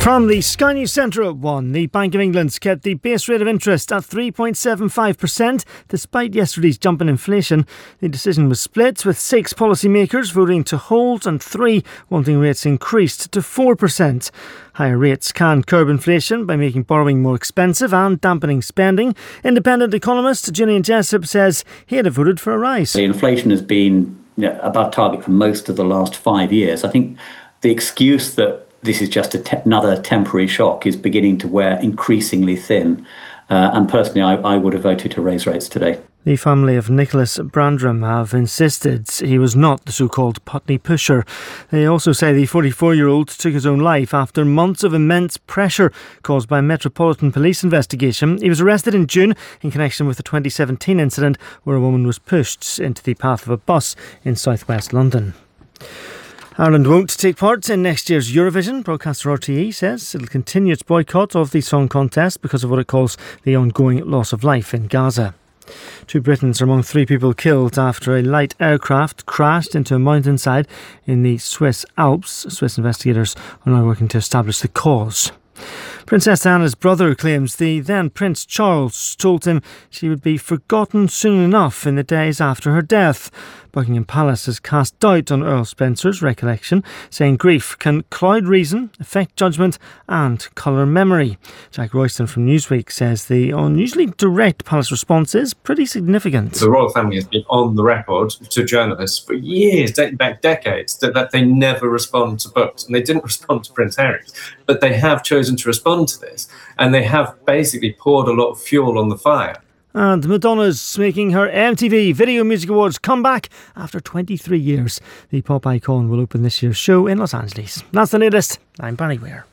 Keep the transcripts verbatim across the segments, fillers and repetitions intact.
From the Sky News Centre at one, the Bank of England's kept the base rate of interest at three point seven five percent despite yesterday's jump in inflation. The decision was split, with six policymakers voting to hold and three wanting rates increased to four percent. Higher rates can curb inflation by making borrowing more expensive and dampening spending. Independent economist Julian Jessup says he'd have voted for a rise. The inflation has been, you know, above target for most of the last five years. I think the excuse that this is just a te- another temporary shock is beginning to wear increasingly thin. Uh, and personally, I, I would have voted to raise rates today. The family of Nicholas Brandram have insisted he was not the so-called Putney pusher. They also say the forty-four-year-old took his own life after months of immense pressure caused by a Metropolitan Police investigation. He was arrested in June in connection with the twenty seventeen incident where a woman was pushed into the path of a bus in southwest London. Ireland won't take part in next year's Eurovision. Broadcaster R T E says it'll continue its boycott of the song contest because of what it calls the ongoing loss of life in Gaza. Two Britons are among three people killed after a light aircraft crashed into a mountainside in the Swiss Alps. Swiss investigators are now working to establish the cause. Princess Diana's brother claims the then Prince Charles told him she would be forgotten soon enough in the days after her death. Buckingham Palace has cast doubt on Earl Spencer's recollection, saying grief can cloud reason, affect judgment and colour memory. Jack Royston from Newsweek says the unusually direct Palace response is pretty significant. The royal family has been on the record to journalists for years, dating back decades, that, that they never respond to books. And they didn't respond to Prince Harry, but they have chosen to respond to this. And they have basically poured a lot of fuel on the fire. And Madonna's making her M T V Video Music Awards comeback after twenty-three years. The pop icon will open this year's show in Los Angeles. That's the latest. I'm Barry Ware.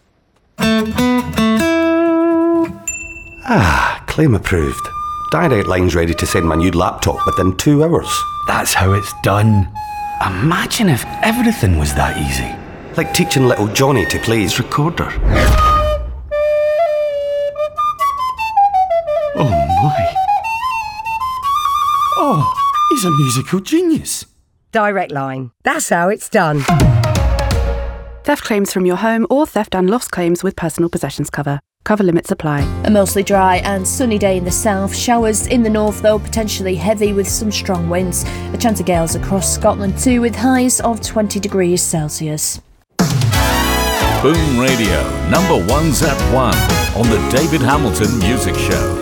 Ah, claim approved. Direct Line's ready to send my new laptop within two hours. That's how it's done. Imagine if everything was that easy. Like teaching little Johnny to play his recorder. Oh my. Oh, he's a musical genius. Direct Line. That's how it's done. Theft claims from your home or theft and loss claims with personal possessions cover. Cover limits apply. A mostly dry and sunny day in the south. Showers in the north, though potentially heavy with some strong winds. A chance of gales across Scotland too, with highs of twenty degrees Celsius. Boom Radio, number one's at one on the David Hamilton Music Show.